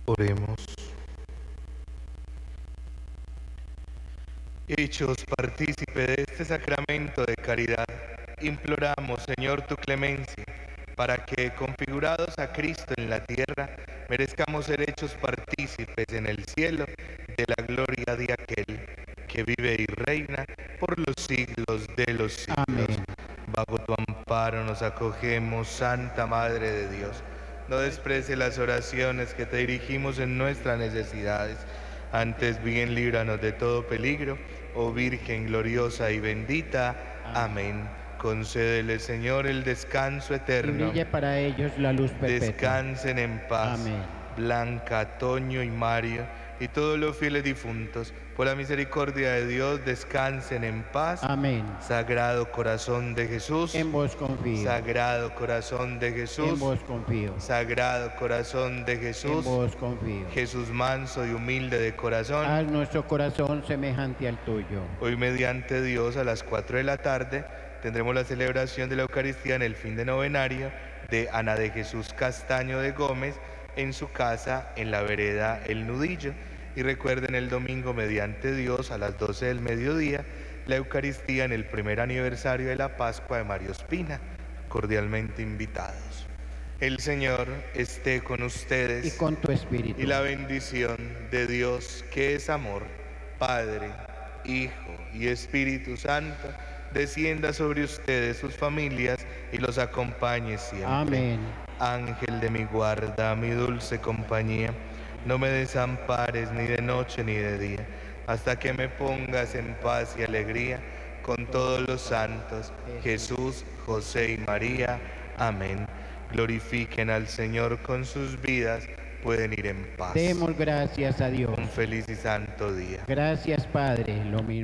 Oremos. Hechos partícipe de este sacramento de caridad, imploramos, Señor, tu clemencia, para que, configurados a Cristo en la tierra, merezcamos ser hechos partícipes en el cielo de la gloria de aquel que vive y reina por los siglos de los siglos. Amén. Bajo tu amparo nos acogemos, Santa Madre de Dios. No desprecie las oraciones que te dirigimos en nuestras necesidades. Antes bien, líbranos de todo peligro, oh Virgen gloriosa y bendita. Amén. Concédele, Señor, el descanso Y eterno. brille para ellos la luz perpetua. Descansen en paz. Amén. Blanca, Toño y Mario, y todos los fieles difuntos, por la misericordia de Dios, descansen en paz. Amén. Sagrado corazón de Jesús. En vos confío. Sagrado corazón de Jesús. En vos confío. Sagrado corazón de En Jesús. vos confío. Jesús manso y humilde de corazón. Haz nuestro corazón semejante al tuyo. Hoy, mediante Dios, a las 4 de la tarde tendremos la celebración de la Eucaristía en el fin de novenario de Ana de Jesús Castaño de Gómez en su casa en la vereda El Nudillo. Y recuerden, el domingo, mediante Dios, a las 12 del mediodía, la Eucaristía en el primer aniversario de la Pascua de Mario Espina. Cordialmente invitados. El Señor esté con ustedes. Y con tu espíritu. Y la bendición de Dios, que es amor, Padre, Hijo y Espíritu Santo, descienda sobre ustedes, sus familias, y los acompañe siempre. Amén. Ángel de mi guarda, mi dulce compañía, no me desampares ni de noche ni de día, hasta que me pongas en paz y alegría con todos los santos, Jesús, José y María. Amén. Glorifiquen al Señor con sus vidas, pueden ir en paz. Demos gracias a Dios. Un feliz y santo día. Gracias, Padre, lo mismo.